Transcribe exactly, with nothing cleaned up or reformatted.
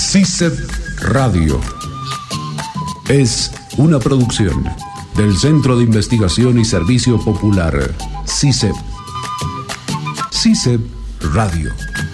CISEP Radio es una producción del Centro de Investigación y Servicio Popular, CISEP. CISEP Radio.